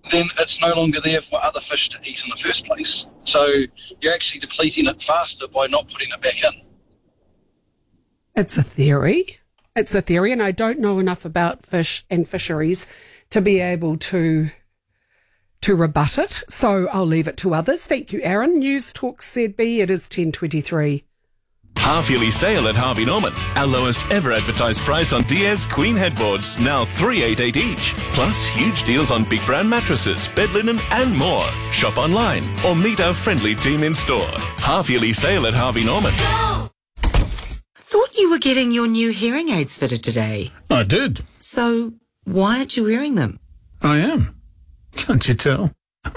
then it's no longer there for other fish to eat in the first place. So you're actually depleting it faster by not putting it back in. It's a theory. And I don't know enough about fish and fisheries to be able to rebut it. So I'll leave it to others. Thank you, Aaron. News Talk ZB, it is 10:23. Half-yearly sale at Harvey Norman. Our lowest ever advertised price on Diaz Queen headboards, now $388 each. Plus huge deals on Big Brown mattresses, bed linen and more. Shop online or meet our friendly team in store. Half-yearly sale at Harvey Norman. Thought you were getting your new hearing aids fitted today. I did. So why aren't you wearing them? I am. Can't you tell?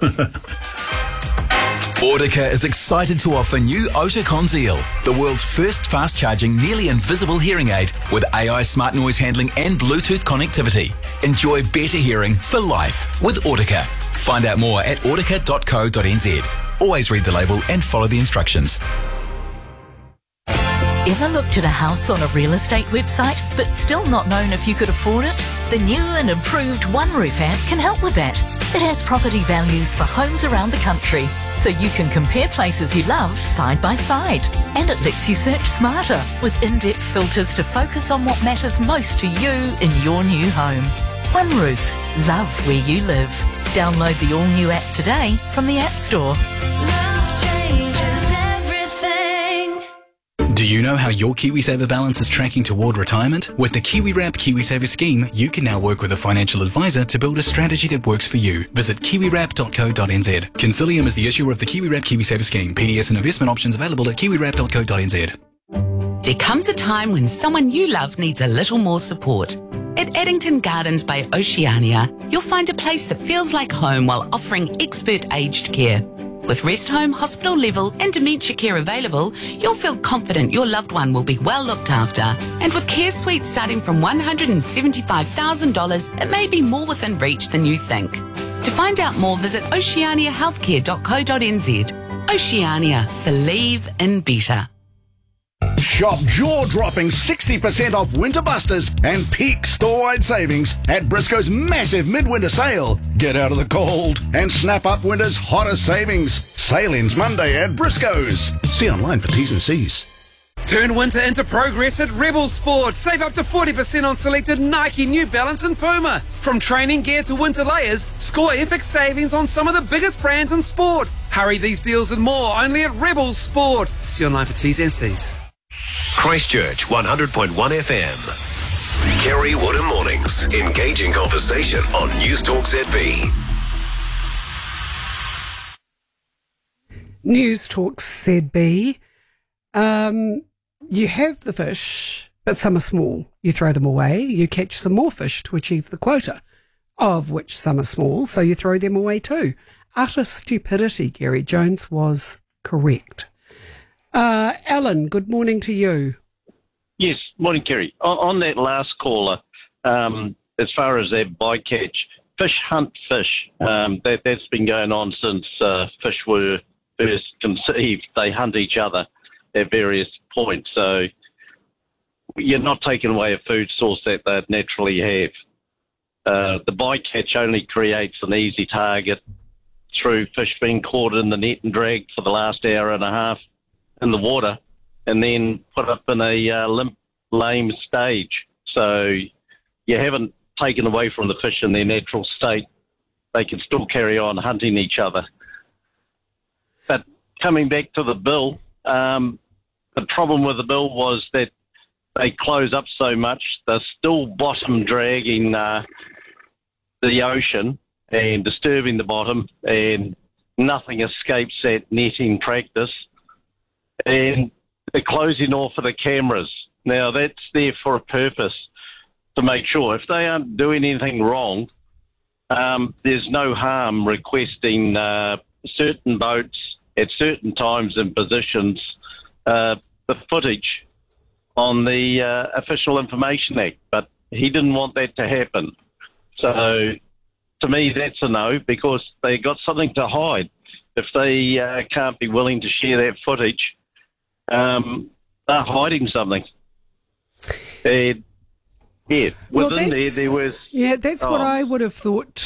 Audica is excited to offer new Oticon Zeal, the world's first fast-charging, nearly invisible hearing aid with AI smart noise handling and Bluetooth connectivity. Enjoy better hearing for life with Audica. Find out more at audica.co.nz. Always read the label and follow the instructions. Ever looked at a house on a real estate website but still not known if you could afford it? The new and improved OneRoof app can help with that. It has property values for homes around the country, so you can compare places you love side by side. And it lets you search smarter with in-depth filters to focus on what matters most to you in your new home. OneRoof. Love where you live. Download the all-new app today from the App Store. Do you know how your KiwiSaver balance is tracking toward retirement? With the KiwiWrap KiwiSaver scheme, you can now work with a financial advisor to build a strategy that works for you. Visit kiwiwrap.co.nz. Consilium is the issuer of the KiwiWrap KiwiSaver scheme. PDS and investment options available at kiwiwrap.co.nz. There comes a time when someone you love needs a little more support. At Addington Gardens by Oceania, you'll find a place that feels like home while offering expert aged care. With rest home, hospital level and dementia care available, you'll feel confident your loved one will be well looked after. And with care suites starting from $175,000, it may be more within reach than you think. To find out more, visit oceaniahealthcare.co.nz. Oceania. Believe in better. Shop jaw-dropping 60% off Winter Busters and peak store-wide savings at Briscoe's massive midwinter sale. Get out of the cold and snap up winter's hottest savings. Sale ends Monday at Briscoe's. See online for T's and C's. Turn winter into progress at Rebel Sport. Save up to 40% on selected Nike, New Balance and Puma. From training gear to winter layers, score epic savings on some of the biggest brands in sport. Hurry, these deals and more only at Rebel Sport. See online for T's and C's. Christchurch 100.1 FM. Kerry Woodham Mornings. Engaging conversation on News Talk ZB. News Talk ZB. You have the fish, but some are small. You throw them away. You catch some more fish to achieve the quota, of which some are small, so you throw them away too. Utter stupidity, Gary Jones was correct. Alan, good morning to you. Yes, morning, Kerry. On that last caller, as far as that bycatch, fish hunt fish. That's been going on since fish were first conceived. They hunt each other at various points. So you're not taking away a food source that they naturally have. The bycatch only creates an easy target through fish being caught in the net and dragged for the last hour and a half in the water and then put up in a limp, lame stage. So you haven't taken away from the fish in their natural state. They can still carry on hunting each other. But coming back to the bill, the problem with the bill was that they close up so much, they're still bottom dragging the ocean and disturbing the bottom, and nothing escapes that netting practice. And they're closing off of the cameras. Now, that's there for a purpose, to make sure. If they aren't doing anything wrong, there's no harm requesting certain boats at certain times and positions the footage on the Official Information Act. But he didn't want that to happen. So, to me, that's a no, because they got something to hide. If they can't be willing to share that footage, they're hiding something. Yeah, well, within there was... Yeah, that's what I would have thought